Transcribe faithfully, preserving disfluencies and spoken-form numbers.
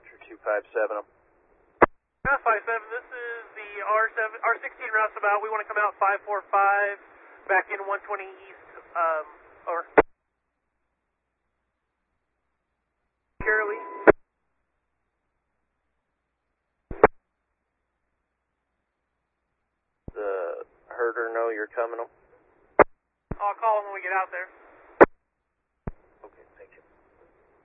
Metro two five seven. five five seven, this is the R seven, R sixteen roustabout. We want to come out five four five, back in one twenty east, um, over. Curly. The herder know you're coming? I'll call him when we get out there.